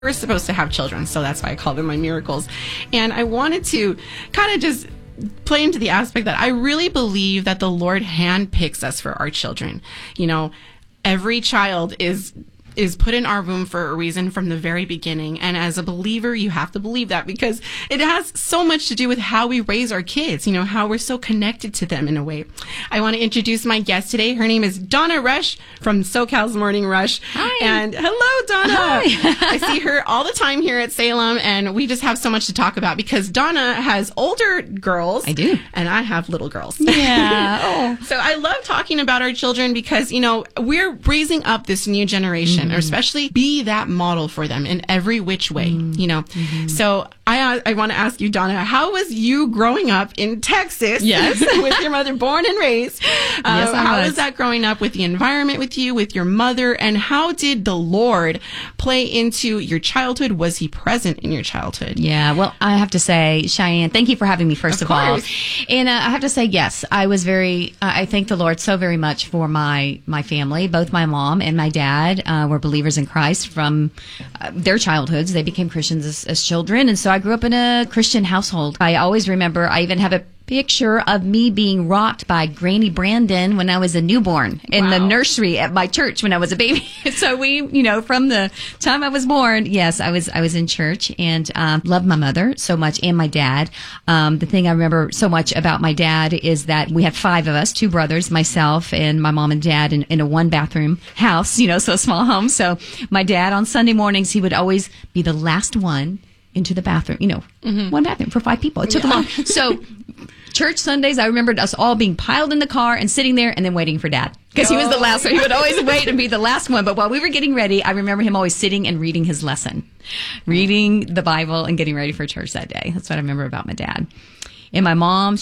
We're supposed to have children, so that's why I call them my miracles. And I wanted to kind of just play into the aspect that I really believe that the Lord handpicks us for our children. You know, every child is put in our womb for a reason from the very beginning. And as a believer, you have to believe that, because it has so much to do with how we raise our kids, you know, how we're so connected to them in a way. I want to introduce my guest today. Her name is Donna Rush from SoCal's Morning Rush. Hi. And hello, Donna. Hi. I see her all the time here at Salem, and we just have so much to talk about because Donna has older girls. I do. And I have little girls. Yeah. Oh. So I love talking about our children because, you know, we're raising up this new generation, or especially be that model for them in every which way, you know. So I want to ask you, Donna, how was you growing up in Texas? Yes. With your mother, born and raised? Yes, how was that growing up with the environment with you, with your mother, and how did the Lord play into your childhood? Was he present in your childhood? Yeah, well, I have to say, Cheyenne, thank you for having me, first of all. And I have to say, yes, I was I thank the Lord so very much for my family. Both my mom and my dad were believers in Christ from their childhoods. They became Christians as children. And so I grew up in a Christian household. I always remember, I even have a picture of me being rocked by Granny Brandon when I was a newborn in the nursery at my church when I was a baby. So we, you know, from the time I was born, yes, I was in church and loved my mother so much and my dad. The thing I remember so much about my dad is that we had 5 of us, 2 brothers, myself and my mom and dad in a 1-bathroom house, you know, so a small home. So my dad on Sunday mornings, he would always be the last one into the bathroom, you know, 1 bathroom for 5 people. It took long. So church Sundays, I remembered us all being piled in the car and sitting there and then waiting for Dad. Because he was the last one. He would always wait and be the last one. But while we were getting ready, I remember him always sitting and reading his lesson, reading the Bible and getting ready for church that day. That's what I remember about my dad. And my mom,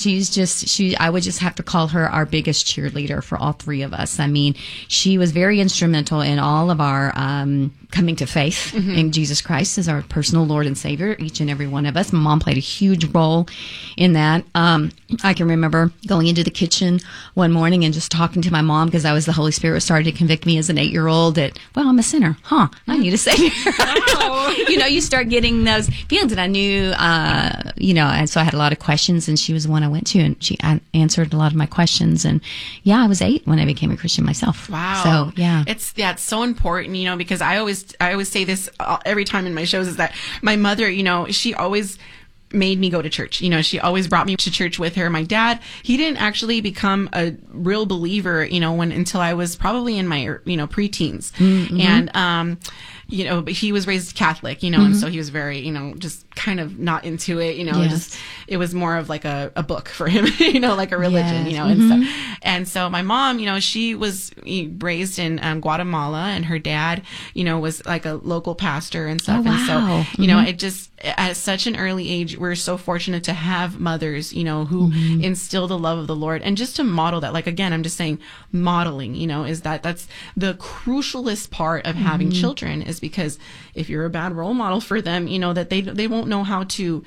I would just have to call her our biggest cheerleader for all 3 of us. I mean, she was very instrumental in all of our coming to faith in Jesus Christ as our personal Lord and Savior, each and every one of us. My mom played a huge role in that. I can remember going into the kitchen one morning and just talking to my mom because the Holy Spirit started to convict me as an 8-year-old that, well, I'm a sinner. I need a Savior. Wow. You know, you start getting those feelings. And I knew, you know, and so I had a lot of questions, and she was the one I went to, and she answered a lot of my questions. And yeah, I was 8 when I became a Christian myself. Wow. So yeah, it's so important, you know, because I always say this every time in my shows is that my mother, you know, she always made me go to church. You know, she always brought me to church with her. My dad, he didn't actually become a real believer, you know, until I was probably in my, you know, preteens. And, you know, but he was raised Catholic, you know, and so he was very, you know, just kind of not into it, you know, it was more of like a book for him, you know, like a religion, you know, and so my mom, you know, she was raised in Guatemala, and her dad, you know, was like a local pastor and stuff. And so, you know, it just, at such an early age, we're so fortunate to have mothers, you know, who instill the love of the Lord, and just to model that. Like, again, I'm just saying modeling, you know, that's the crucialest part of having children, is because if you're a bad role model for them, you know, that they won't know how to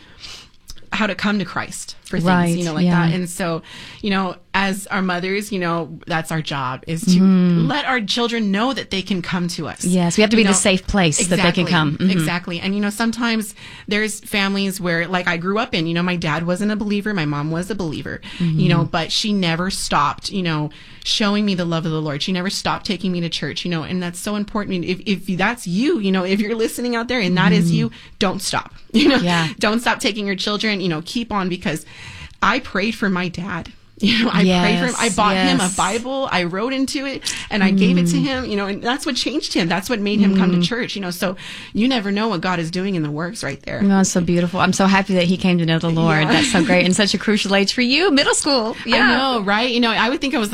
come to Christ for things, you know, like that. And so, you know, as our mothers, you know, that's our job, is to let our children know that they can come to us. Yes, we have to be the safe place that they can come. Exactly. And, you know, sometimes there's families where, like I grew up in, you know, my dad wasn't a believer, my mom was a believer, you know, but she never stopped, you know, showing me the love of the Lord. She never stopped taking me to church, you know, and that's so important. If that's you, you know, if you're listening out there and that is you, don't stop, you know, don't stop taking your children, you know, keep on, because I prayed for my dad. You know, I prayed for him. I bought him a Bible. I wrote into it and I gave it to him, you know, and that's what changed him. That's what made him come to church, you know. So you never know what God is doing in the works right there. Oh, it's so beautiful. I'm so happy that he came to know the Lord. That's so great. And such a crucial age for you, middle school. I know, right? You know, I would think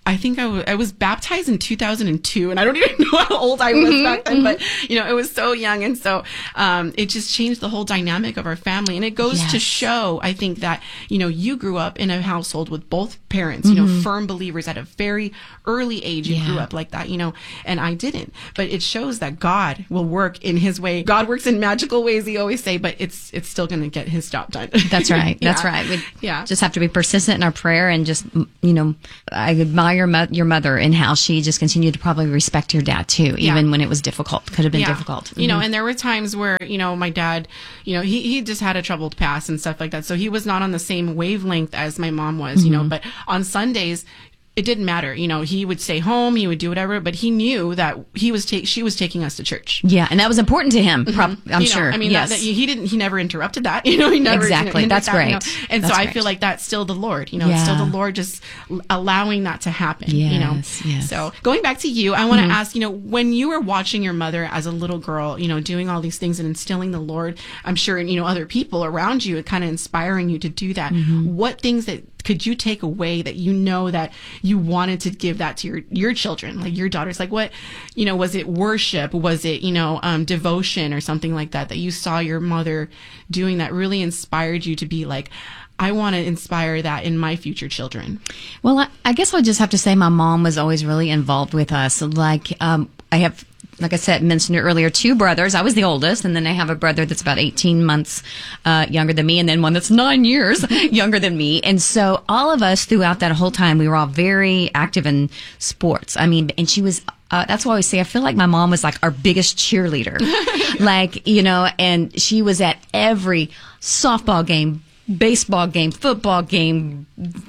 I was baptized in 2002, and I don't even know how old I was back then, but, you know, it was so young. And so it just changed the whole dynamic of our family. And it goes to show, I think, that, you know, you grew up in a household with both parents, you know, firm believers at a very early age. You grew up like that, you know, and I didn't. But it shows that God will work in his way. God works in magical ways, we always say, but it's still going to get his job done. That's right. That's right. We just have to be persistent in our prayer, and just, you know, I admire your mother and how she just continued to probably respect your dad too, even when it was difficult. Could have been difficult. You know, and there were times where, you know, my dad, you know, he just had a troubled past and stuff like that. So he was not on the same wavelength as my mom was, you know, but on Sundays, it didn't matter. You know, he would stay home, he would do whatever, but he knew that she was taking us to church. Yeah, and that was important to him, I'm sure. I mean, he never interrupted that. You know, he never. Exactly. That's that, great. You know? And that's so great. I feel like that's still the Lord. You know, it's still the Lord just allowing that to happen. Yes, you know. yes. So going back to you, I want to ask, you know, when you were watching your mother as a little girl, you know, doing all these things and instilling the Lord, I'm sure, you know, other people around you, kind of inspiring you to do that. What things that could you take away that you know that you wanted to give that to your children, like your daughters? Like what, you know, was it worship? Was it, you know, devotion or something like that you saw your mother doing that really inspired you to be like, I want to inspire that in my future children? Well, I guess I'll just have to say my mom was always really involved with us. Like, like I said, mentioned it earlier, 2 brothers. I was the oldest, and then I have a brother that's about 18 months younger than me, and then one that's 9 years younger than me. And so all of us throughout that whole time, we were all very active in sports. I mean, and she was... that's why I always say I feel like my mom was like our biggest cheerleader. Like, you know, and she was at every softball game, baseball game, football game,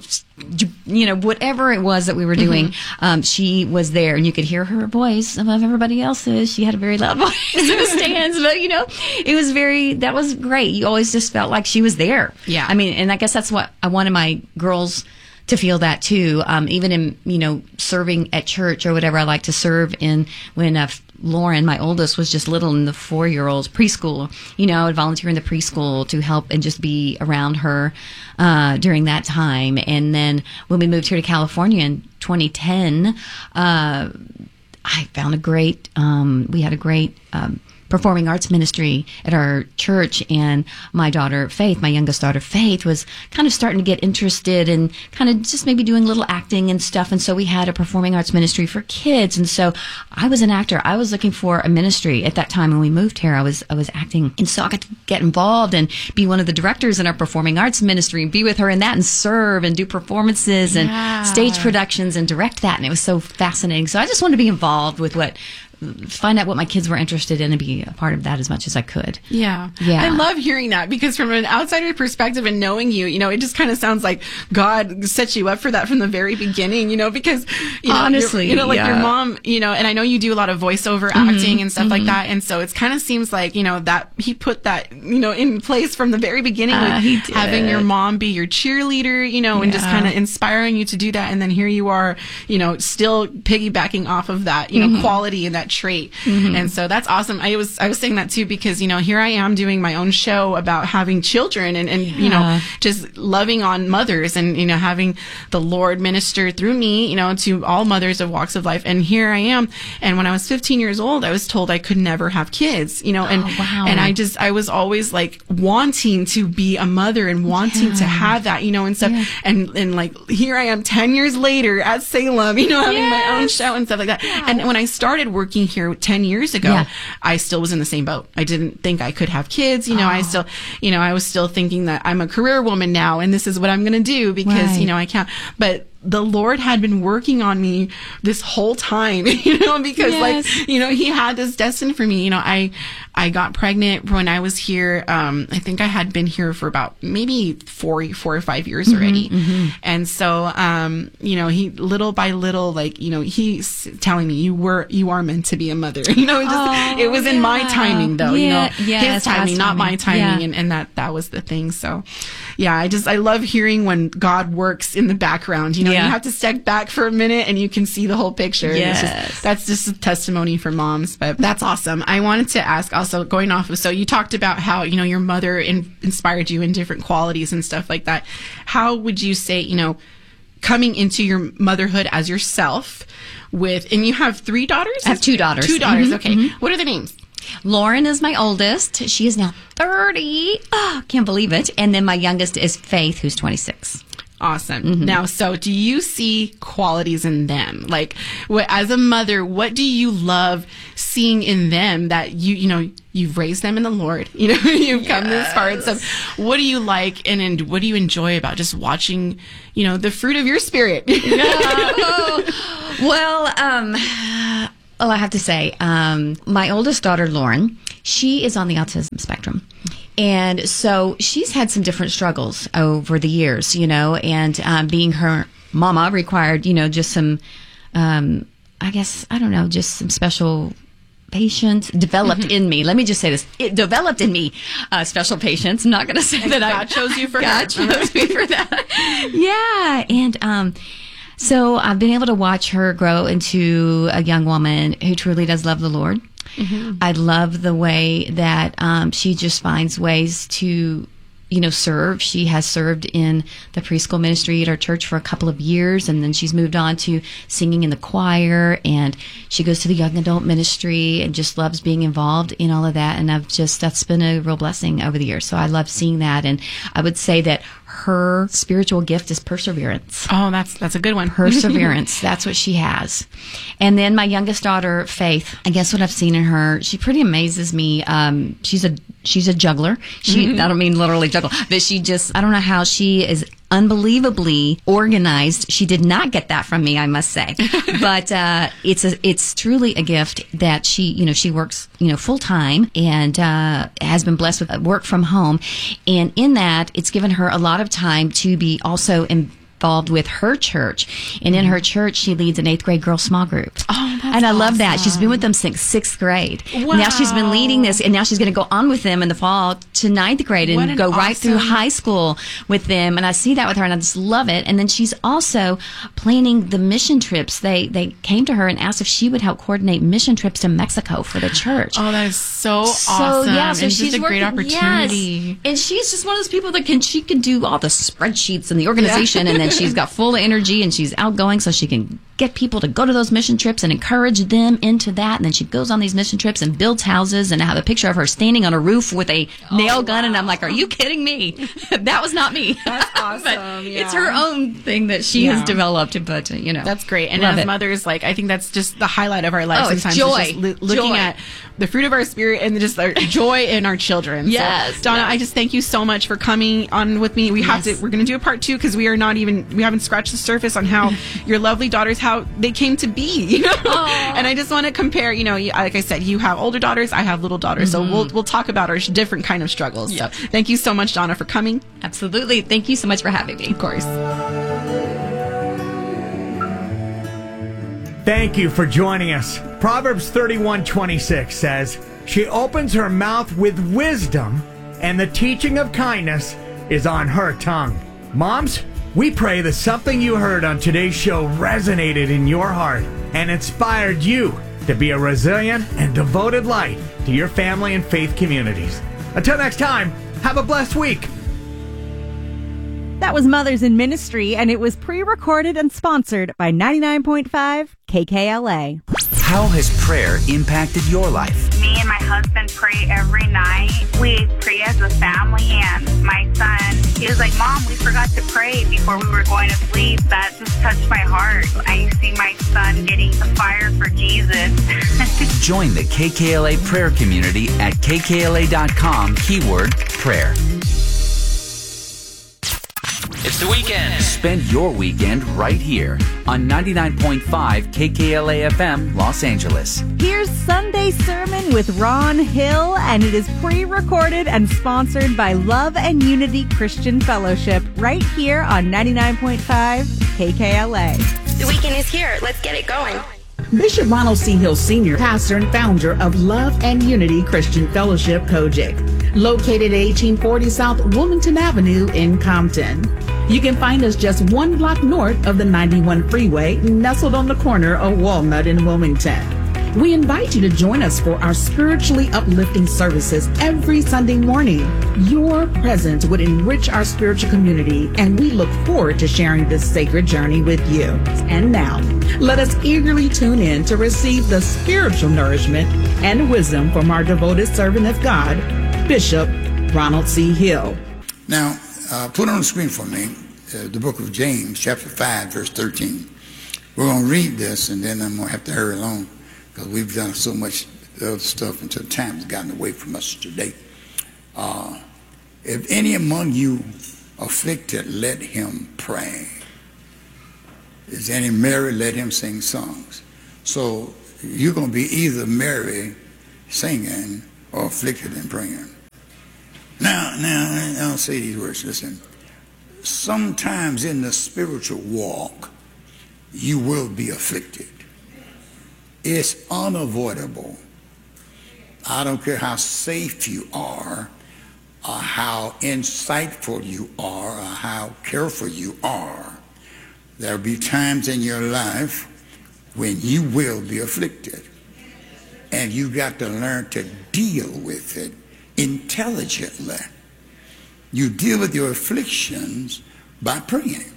you know, whatever it was that we were doing, she was there, and you could hear her voice above everybody else's. She had a very loud voice in the stands, but you know, that was great. You always just felt like she was there. Yeah. I mean, and I guess that's what I wanted my girls to feel, that too. Even in, you know, serving at church or whatever, I like to serve in when Lauren, my oldest, was just little in the 4-year-old's preschool. You know, I would volunteer in the preschool to help and just be around her during that time. And then when we moved here to California in 2010, I found we had a great performing arts ministry at our church, and my daughter Faith, my youngest daughter Faith, was kind of starting to get interested in kind of just maybe doing little acting and stuff. And so we had a performing arts ministry for kids. And so I was an actor. I was looking for a ministry at that time when we moved here. I was acting, and so I got to get involved and be one of the directors in our performing arts ministry and be with her in that and serve and do performances and stage productions and direct that. And it was so fascinating. So I just wanted to be involved with find out what my kids were interested in and be a part of that as much as I could. Yeah. I love hearing that, because from an outsider perspective and knowing you, you know, it just kind of sounds like God set you up for that from the very beginning, you know, because, you know, honestly, you know, like your mom, you know, and I know you do a lot of voiceover acting and stuff like that. And so it kind of seems like, you know, that he put that, you know, in place from the very beginning, with having your mom be your cheerleader, you know, and just kind of inspiring you to do that. And then here you are, you know, still piggybacking off of that, you know, quality and that trait. And so that's awesome. I was saying that too, because, you know, here I am doing my own show about having children and you know, just loving on mothers and, you know, having the Lord minister through me, you know, to all mothers of walks of life. And here I am. And when I was 15 years old, I was told I could never have kids, you know, and I was always like wanting to be a mother and wanting to have that, you know, and stuff. And like, here I am 10 years later at Salem, you know, having my own show and stuff like that. And when I started working here 10 years ago, I still was in the same boat. I didn't think I could have kids. You know, I still, you know, I was still thinking that I'm a career woman now and this is what I'm going to do because, you know, I can't. But the Lord had been working on me this whole time, you know, because like, you know, he had this destined for me. You know, I got pregnant when I was here. I think I had been here for about maybe 4 or 5 years already. And so, you know, he little by little, like, you know, he's telling me you are meant to be a mother, you know, it was in my timing though, you know, his timing, not my timing. And that was the thing. So yeah, I love hearing when God works in the background, you know, you have to step back for a minute and you can see the whole picture. That's just a testimony for moms, but that's awesome. I wanted to ask also, going off of, so you talked about how, you know, your mother inspired you in different qualities and stuff like that. How would you say, you know, coming into your motherhood as yourself and you have 3 daughters? I have 2 daughters. 2 daughters. Okay. What are the names? Lauren is my oldest. She is now 30. Oh, can't believe it. And then my youngest is Faith, who's 26. Awesome. Mm-hmm. Now, so do you see qualities in them? Like, as a mother, what do you love seeing in them that you've raised them in the Lord? You've come this far. And so what do you like and what do you enjoy about just watching, the fruit of your spirit? Well, I have to say, my oldest daughter, Lauren, she is on the autism spectrum. And so she's had some different struggles over the years, and being her mama required, just some, just some special patience developed in me. Let me just say this. It developed in me special patience. I'm not going to say that God chose you for God chose me for that. Yeah. And so I've been able to watch her grow into a young woman who truly does love the Lord. Mm-hmm. I love the way that she just finds ways to, serve. She has served in the preschool ministry at our church for a couple of years, and then she's moved on to singing in the choir, and she goes to the young adult ministry and just loves being involved in all of that. And that's been a real blessing over the years. So I love seeing that. And I would say that her spiritual gift is perseverance. Oh, that's a good one. Perseverance. That's what she has. And then my youngest daughter, Faith, I guess what I've seen in her, she pretty amazes me. She's a juggler. I don't mean literally juggle, but I don't know how she is unbelievably organized. She did not get that from me, I must say. But it's truly a gift that she works full time and has been blessed with work from home, and in that it's given her a lot of time to be also involved with her church. And in her church, she leads an 8th grade girls small group. Oh, that's and I love awesome. that. She's been with them since 6th grade. Wow. Now she's been leading this, and now she's going to go on with them in the fall to 9th grade and go right through high school with them. And I see that with her, and I just love it. And then she's also planning the mission trips. They came to her and asked if she would help coordinate mission trips to Mexico for the church. Oh, that is so awesome. Yeah, so and she's just a great opportunity. Yes. And she's just one of those people that can do all the spreadsheets and the organization, and then she's got full of energy and she's outgoing, so she can get people to go to those mission trips and encourage them into that. And then she goes on these mission trips and builds houses, and I have a picture of her standing on a roof with a nail gun, and I'm like, are you kidding me? That was not me. That's awesome. But it's her own thing that she has developed, but that's great. And as mothers, I think that's just the highlight of our lives. It's joy. It's just looking at the fruit of our spirit and just our joy in our children. Yes. So, Donna, I just thank you so much for coming on with me. We're going to do a part 2 because we haven't scratched the surface on how your lovely daughters, how they came to be, And I just want to compare, like I said, you have older daughters, I have little daughters. Mm-hmm. So we'll talk about our different kind of struggles. Yep. So thank you so much, Donna, for coming. Absolutely. Thank you so much for having me. Of course. Thank you for joining us. Proverbs 31:26 says, "She opens her mouth with wisdom, and the teaching of kindness is on her tongue." Moms, we pray that something you heard on today's show resonated in your heart and inspired you to be a resilient and devoted light to your family and faith communities. Until next time, have a blessed week. That was Mothers in Ministry, and it was pre-recorded and sponsored by 99.5 KKLA. How has prayer impacted your life? Me and my husband pray every night. We pray as a family, and my son, he was like, "Mom, we forgot to pray before we were going to sleep." That just touched my heart. I see my son getting the fire for Jesus. Join the KKLA prayer community at kkla.com, keyword prayer. It's the weekend. Spend your weekend right here on 99.5 KKLA FM, Los Angeles. Here's Sunday Sermon with Ron Hill, and it is pre-recorded and sponsored by Love and Unity Christian Fellowship right here on 99.5 KKLA. The weekend is here. Let's get it going. Bishop Ronald C. Hill Sr., pastor and founder of Love and Unity Christian Fellowship, Kojic, located at 1840 South Wilmington Avenue in Compton. You can find us just 1 block north of the 91 freeway, nestled on the corner of Walnut and Wilmington. We invite you to join us for our spiritually uplifting services every Sunday morning. Your presence would enrich our spiritual community, and we look forward to sharing this sacred journey with you. And now, let us eagerly tune in to receive the spiritual nourishment and wisdom from our devoted servant of God, Bishop Ronald C. Hill. Now, put on the screen for me the book of James, chapter 5, verse 13. We're going to read this, and then I'm going to have to hurry along because we've done so much other stuff until time has gotten away from us today. If any among you afflicted, let him pray. Is any merry, let him sing songs. So you're going to be either merry, singing, or afflicted and praying. Now, I'll say these words. Listen. Sometimes in the spiritual walk, you will be afflicted. It's unavoidable. I don't care how safe you are, or how insightful you are, or how careful you are. There will be times in your life when you will be afflicted. And you got to learn to deal with it intelligently. You deal with your afflictions by praying.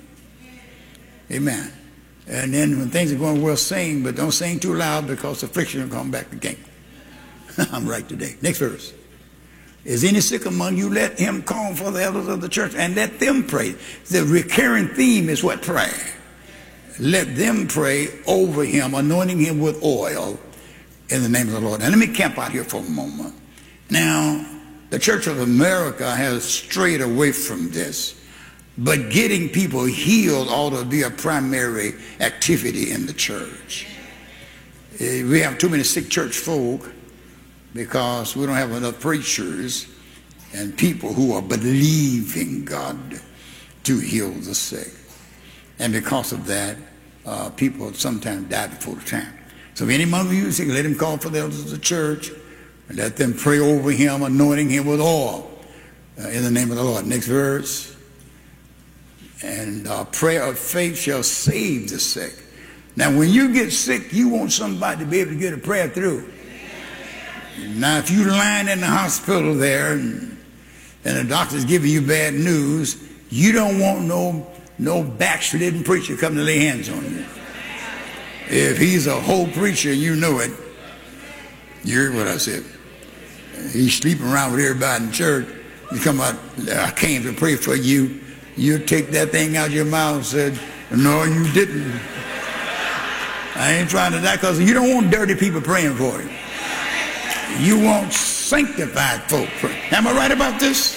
Amen. And then when things are going well, sing, but don't sing too loud because affliction will come back again. I'm right today. Next verse. Is any sick among you? Let him call for the elders of the church and let them pray. The recurring theme is what? Pray. Let them pray over him, anointing him with oil in the name of the Lord. Now let me camp out here for a moment. Now, the Church of America has strayed away from this, but getting people healed ought to be a primary activity in the church. We have too many sick church folk because we don't have enough preachers and people who are believing God to heal the sick. And because of that, people sometimes die before the time. So if any among you is sick, let him call for the elders of the church and let them pray over him, anointing him with oil in the name of the Lord. Next verse. And prayer of faith shall save the sick. Now when you get sick, you want somebody to be able to get a prayer through. Now if you're lying in the hospital there and the doctor's giving you bad news, you don't want no backslidden preacher coming to lay hands on you. If he's a whole preacher and you know it, you heard what I said. He's sleeping around with everybody in church. You come out, I came to pray for you. You take that thing out of your mouth and said, no, you didn't. I ain't trying to die, because you don't want dirty people praying for you. You want sanctified folk praying. Am I right about this?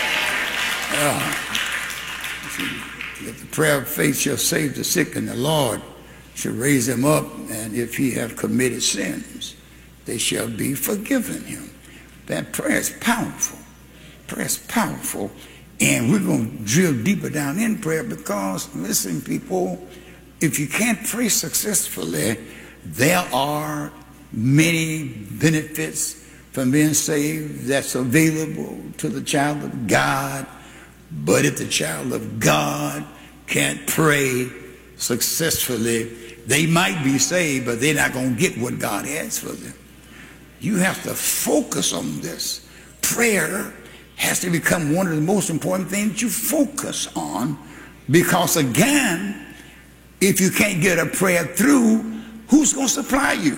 If the prayer of faith shall save the sick, and the Lord shall raise them up, and if he have committed sins, they shall be forgiven him. That prayer is powerful. Prayer is powerful. And we're going to drill deeper down in prayer because, listen, people, if you can't pray successfully, there are many benefits from being saved that's available to the child of God. But if the child of God can't pray successfully, they might be saved, but they're not going to get what God has for them. You have to focus on this. Prayer has to become one of the most important things you focus on, because again, if you can't get a prayer through, who's going to supply you?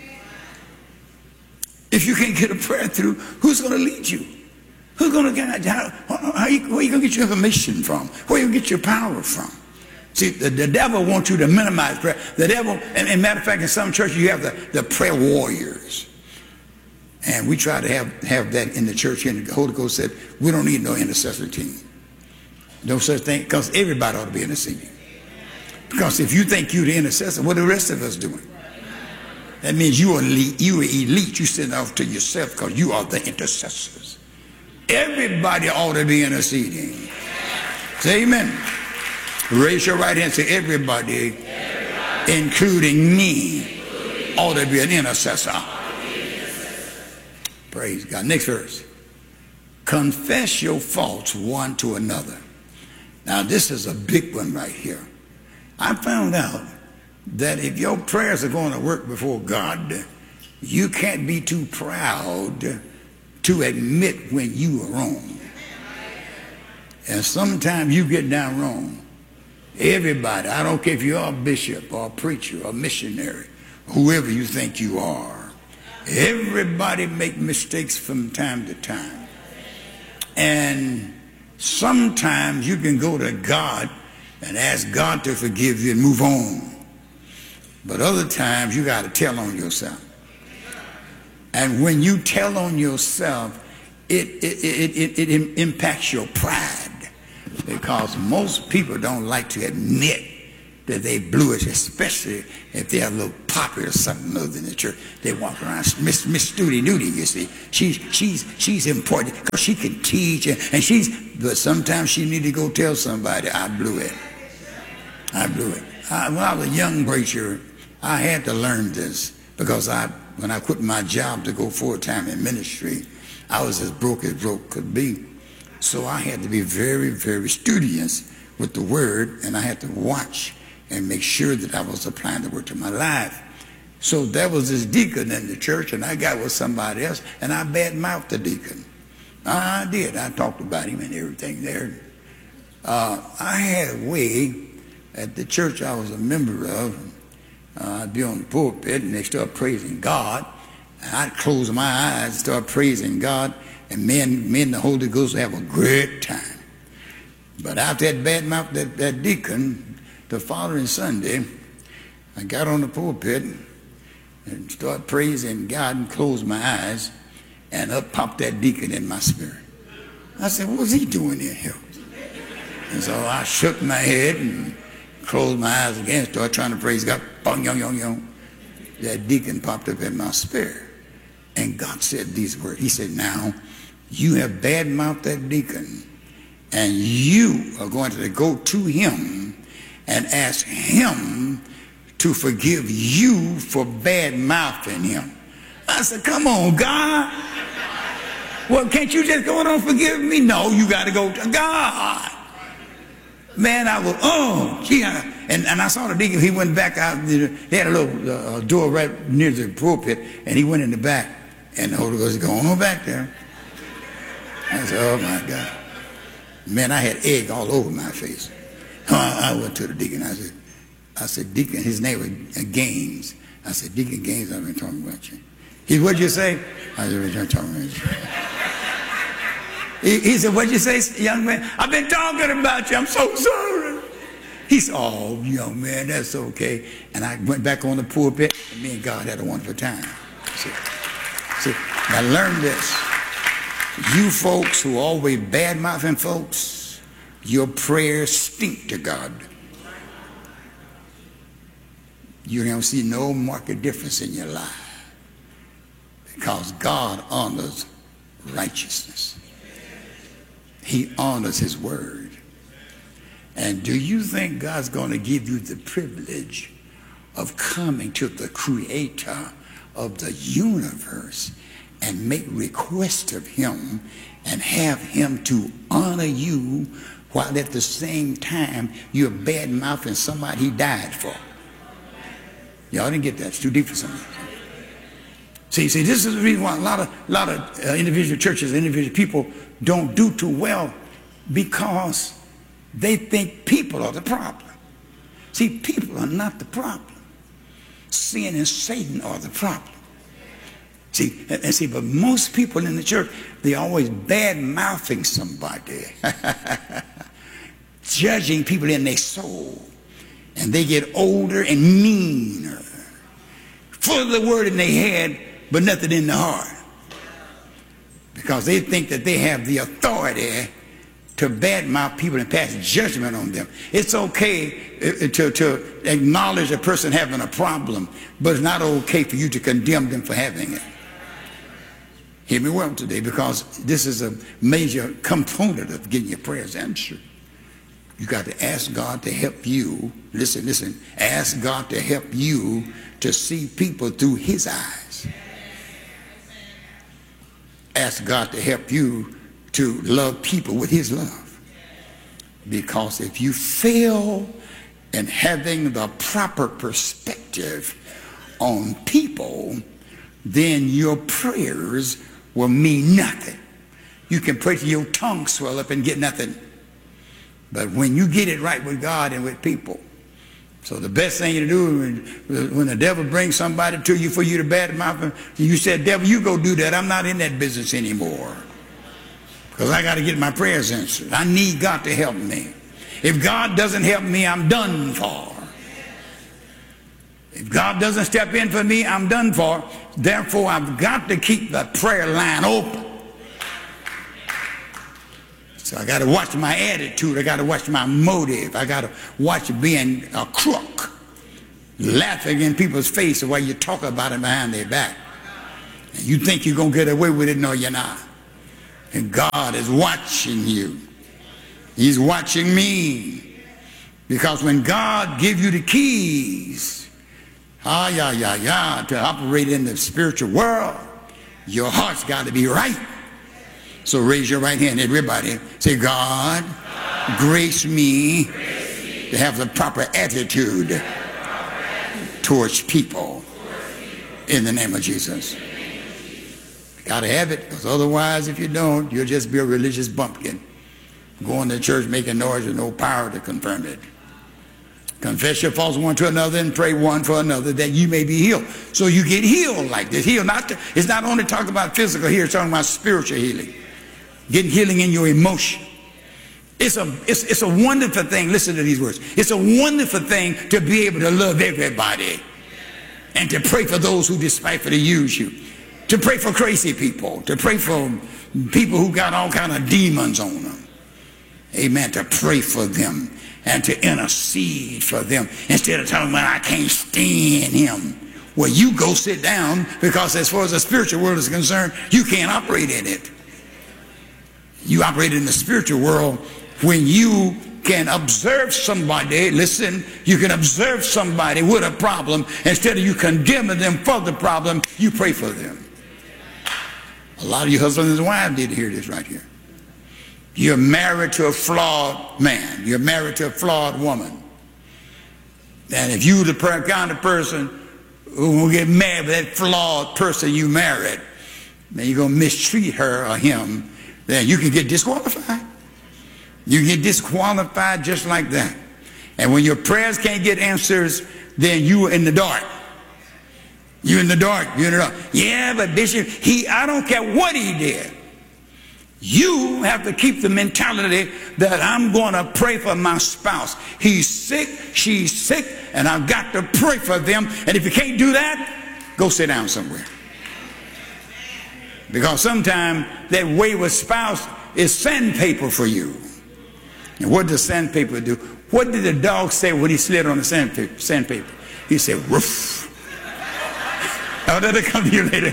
If you can't get a prayer through, who's going to lead you? Who's going to guide you? Where are you going to get your information from? Where are you going to get your power from? See, the devil wants you to minimize prayer. The devil, and matter of fact, in some churches you have the prayer warriors. And we try to have that in the church here, and the Holy Ghost said, we don't need no intercessor team. No such thing, because everybody ought to be interceding. Because if you think you're the intercessor, what are the rest of us doing? That means you are elite. You sitting off to yourself because you are the intercessors. Everybody ought to be interceding. Say amen. Raise your right hand and say, everybody, including me, ought to be an intercessor. Praise God. Next verse. Confess your faults one to another. Now this is a big one right here. I found out that if your prayers are going to work before God, you can't be too proud to admit when you are wrong. And sometimes you get down wrong. Everybody, I don't care if you're a bishop or a preacher or a missionary, whoever you think you are, everybody make mistakes from time to time. And sometimes you can go to God and ask God to forgive you and move on. But other times you got to tell on yourself. And when you tell on yourself, it impacts your pride, because most people don't like to admit that they blew it, especially if they're a little popular or something other than the church. They walk around, Miss Studi Nudie, you see. She's important because she can teach, but sometimes she need to go tell somebody, I blew it. I blew it. When I was a young preacher, I had to learn this, because when I quit my job to go full-time in ministry, I was as broke could be. So I had to be very, very studious with the word, and I had to watch and make sure that I was applying the word to my life. So there was this deacon in the church, and I got with somebody else, and I badmouthed the deacon. I did. I talked about him and everything there. I had a way at the church I was a member of. I'd be on the pulpit, and they start praising God. And I'd close my eyes and start praising God, and men in the Holy Ghost would have a great time. But after that badmouth, that deacon, the following Sunday, I got on the pulpit and started praising God and closed my eyes, and up popped that deacon in my spirit. I said, what's he doing in here? And so I shook my head and closed my eyes again, started trying to praise God. Bong, yong, yong, yong. That deacon popped up in my spirit. And God said these words. He said, now, you have badmouthed that deacon, and you are going to go to him and ask him to forgive you for bad-mouthing him. I said, come on, God. Well, can't you just go on and forgive me? No, you got to go to God. Man, I was, gee. And I saw the deacon. He went back out. They had a little door right near the pulpit, and he went in the back. And the Holy Ghost said, go on back there. I said, oh, my God. Man, I had egg all over my face. I went to the deacon. I said, Deacon, his name was Gaines. I said, Deacon Gaines, I've been talking about you. What'd you say? I said, I've been talking about you. He said, what'd you say, young man? I've been talking about you. I'm so sorry. He said, oh, young man, that's okay. And I went back on the pulpit, and me and God had a wonderful time. See, now learn this. You folks who always bad-mouthing folks, your prayers stink to God. You don't see no marked difference in your life, because God honors righteousness. He honors his word. And do you think God's going to give you the privilege of coming to the creator of the universe and make request of him and have him to honor you while at the same time you're bad-mouthing somebody he died for? Y'all didn't get that. It's too deep for some of you. See, this is the reason why a lot of individual churches, individual people don't do too well, because they think people are the problem. See, people are not the problem. Sin and Satan are the problem. See, but most people in the church, they're always bad-mouthing somebody, judging people in their soul. And they get older and meaner, full of the word in their head, but nothing in the heart. Because they think that they have the authority to badmouth people and pass judgment on them. It's okay to acknowledge a person having a problem, but it's not okay for you to condemn them for having it. Hear me well today, because this is a major component of getting your prayers answered. You got to ask God to help you. Listen. Ask God to help you to see people through his eyes. Ask God to help you to love people with his love. Because if you fail in having the proper perspective on people, then your prayers will mean nothing. You can pray till your tongue swell up and get nothing. But when you get it right with God and with people, so the best thing to do when the devil brings somebody to you for you to badmouth him, you said, devil, you go do that. I'm not in that business anymore, because I got to get my prayers answered. I need God to help me. If God doesn't help me, I'm done for. If God doesn't step in for me, I'm done for. Therefore, I've got to keep the prayer line open. So I got to watch my attitude. I got to watch my motive. I got to watch being a crook, laughing in people's face while you talk about it behind their back. And you think you're going to get away with it. No, you're not. And God is watching you. He's watching me. Because when God gives you the keys, to operate in the spiritual world, your heart's got to be right. So raise your right hand, everybody. Say, God, grace me to have the proper attitude towards people in the name of Jesus. You got to have it, because otherwise, if you don't, you'll just be a religious bumpkin. Going to church making noise with no power to confirm it. Confess your faults one to another and pray one for another that you may be healed. So you get healed like this. It's not only talking about physical here, it's talking about spiritual healing. Getting healing in your emotion. It's a wonderful thing. Listen to these words. It's a wonderful thing to be able to love everybody and to pray for those who despitefully use you. To pray for crazy people. To pray for people who got all kind of demons on them. Amen. To pray for them and to intercede for them instead of telling them, I can't stand him. Well, you go sit down, because as far as the spiritual world is concerned, you can't operate in it. You operate in the spiritual world when you can observe somebody. Listen, you can observe somebody with a problem. Instead of you condemning them for the problem, you pray for them. A lot of you husbands and wives need to hear this right here. You're married to a flawed man. You're married to a flawed woman. And if you're the kind of person who will get mad with that flawed person you married, then you're going to mistreat her or him, then you can get disqualified. You get disqualified just like that. And when your prayers can't get answers, then you're in the dark. You're in the dark. You're in the dark. Yeah, but Bishop, I don't care what he did. You have to keep the mentality that I'm going to pray for my spouse. He's sick, she's sick, and I've got to pray for them. And if you can't do that, go sit down somewhere. Because sometimes that wayward spouse is sandpaper for you. And what does sandpaper do? What did the dog say when he slid on the sandpaper? He said, woof. Oh, that'll come to you later.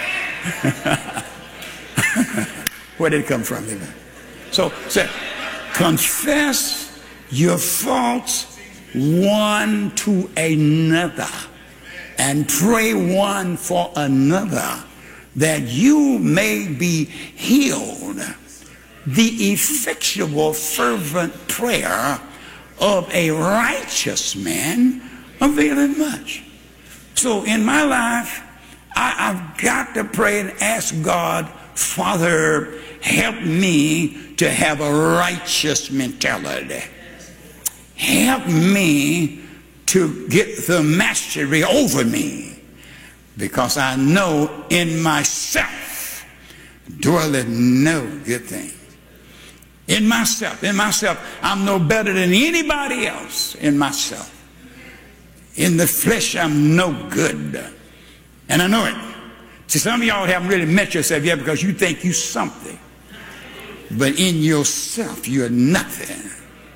Where did it come from? So, confess your faults one to another and pray one for another that you may be healed. The effectual, fervent prayer of a righteous man availeth much. So in my life, I've got to pray and ask God, Father, help me to have a righteous mentality. Help me to get the mastery over me, because I know in myself dwelleth no good thing. In myself, I'm no better than anybody else in myself. In the flesh, I'm no good. And I know it. See, some of y'all haven't really met yourself yet because you think you're something. But in yourself, you're nothing.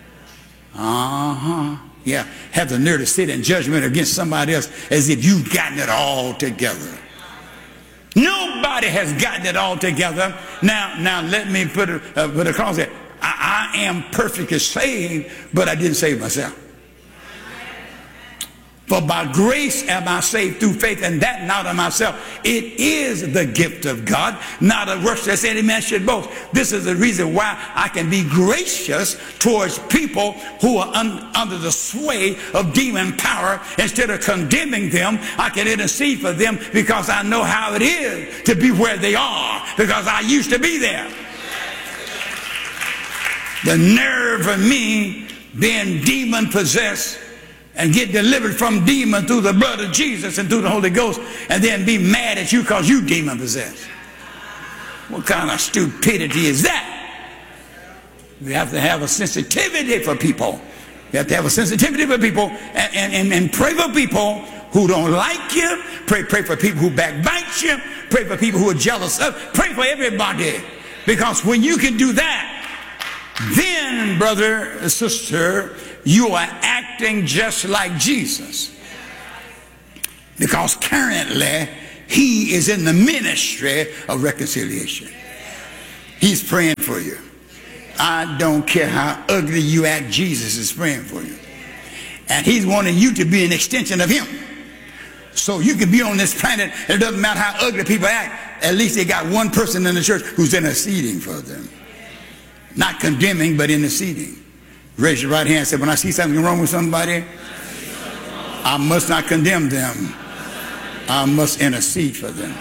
Yeah, have the nerve to sit in judgment against somebody else as if you've gotten it all together. Nobody has gotten it all together. Now let me put a clause there. I am perfectly saved, but I didn't save myself. For by grace am I saved through faith, and that not of myself. It is the gift of God, not of works, lest any man should boast. This is the reason why I can be gracious towards people who are under the sway of demon power. Instead of condemning them, I can intercede for them, because I know how it is to be where they are, because I used to be there. The nerve of me being demon possessed and get delivered from demon through the blood of Jesus and through the Holy Ghost, and then be mad at you because you demon possessed. What kind of stupidity is that? You have to have a sensitivity for people. You have to have a sensitivity for people and pray for people who don't like you. Pray for people who backbite you. Pray for people who are jealous of. Pray for everybody. Because when you can do that, then, brother, sister, you are acting just like Jesus. Because currently, he is in the ministry of reconciliation. He's praying for you. I don't care how ugly you act, Jesus is praying for you. And he's wanting you to be an extension of him. So you can be on this planet, and it doesn't matter how ugly people act, at least they got one person in the church who's interceding for them. Not condemning, but interceding. Raise your right hand and say, when I see something wrong with somebody, I must not condemn them. I must intercede for them.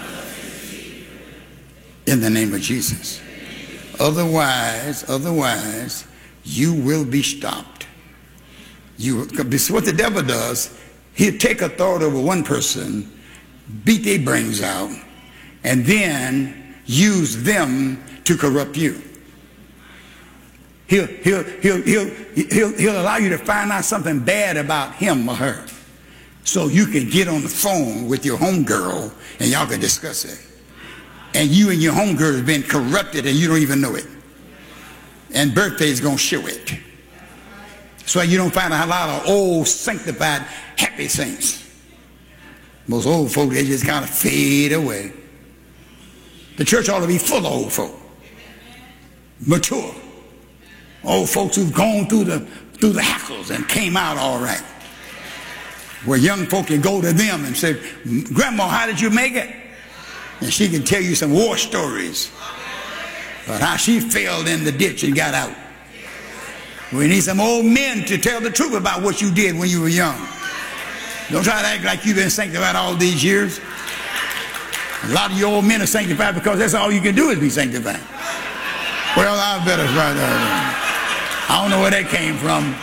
In the name of Jesus. Otherwise, you will be stopped. What the devil does, he'll take authority over one person, beat their brains out, and then use them to corrupt you. He'll allow you to find out something bad about him or her, so you can get on the phone with your homegirl and y'all can discuss it. And you and your homegirl have been corrupted and you don't even know it. And birthday is going to show it. So you don't find a lot of old, sanctified, happy saints. Most old folk, they just kind of fade away. The church ought to be full of old folk. Mature. Old folks who've gone through the hackles and came out all right. Where young folk can go to them and say, Grandma, how did you make it? And she can tell you some war stories about how she fell in the ditch and got out. We need some old men to tell the truth about what you did when you were young. Don't try to act like you've been sanctified all these years. A lot of you old men are sanctified because that's all you can do is be sanctified. Well, I better try that. I don't know where that came from.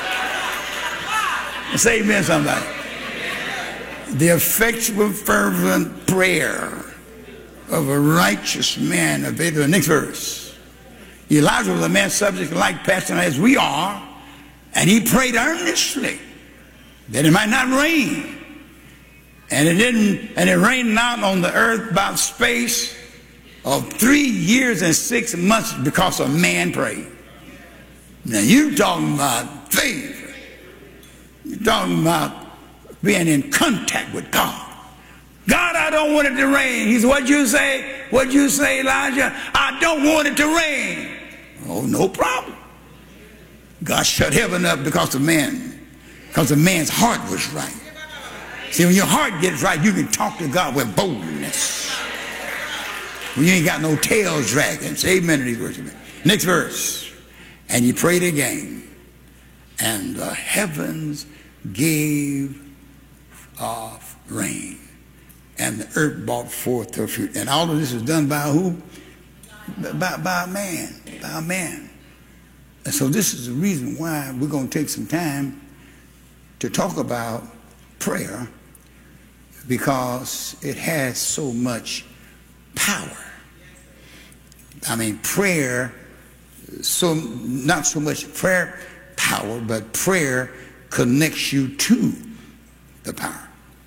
Say amen, somebody. The effectual, fervent prayer of a righteous man availeth. The next verse. Elijah was a man subject like passion as we are, and he prayed earnestly that it might not rain. And it didn't, and it rained not on the earth about space of 3 years and 6 months because a man prayed. Now you talking about favor. You're talking about being in contact with God. God, I don't want it to rain. He said, what'd you say? What'd you say, Elijah? I don't want it to rain. Oh, no problem. God shut heaven up because of man. Because the man's heart was right. See, when your heart gets right, you can talk to God with boldness. When you ain't got no tails dragging. Say amen to these words. Next verse. And he prayed again. And the heavens gave off rain. And the earth brought forth her fruit. And all of this was done by who? By a man. By a man. And so this is the reason why we're going to take some time to talk about prayer, because it has so much power. I mean, prayer, so not so much prayer power, but prayer connects you to the power.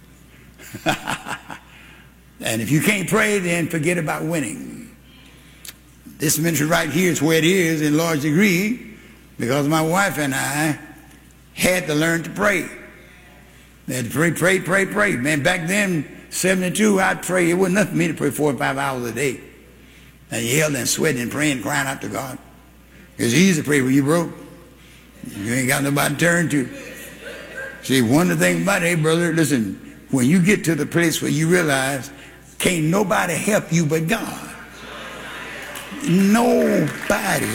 And if you can't pray, then forget about winning. This ministry right here is where it is in large degree because my wife and I had to learn to pray. They had to pray. Man, back then, 72, I'd pray. It wasn't enough for me to pray 4 or 5 hours a day. And yelling and sweating and praying and crying out to God. It's easy to pray when you're broke. You ain't got nobody to turn to. See, one of the things about it, hey, brother, listen, when you get to the place where you realize can't nobody help you but God. Nobody.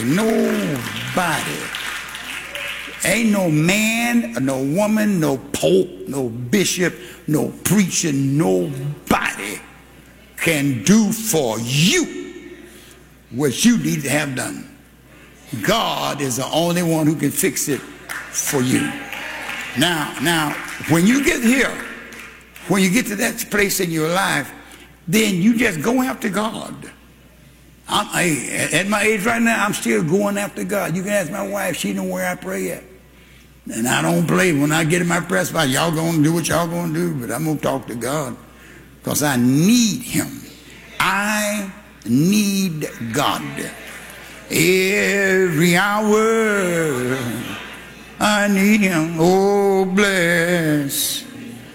Ain't no man, no woman, no pope, no bishop, no preacher, nobody can do for you what you need to have done. God is the only one who can fix it for you. Now, when you get here, when you get to that place in your life, then you just go after God. At my age right now, I'm still going after God. You can ask my wife. She know where I pray at. And I don't play. When I get in my prayer spot, y'all going to do what y'all going to do, but I'm going to talk to God because I need him. I need God. Every hour I need him. Oh, bless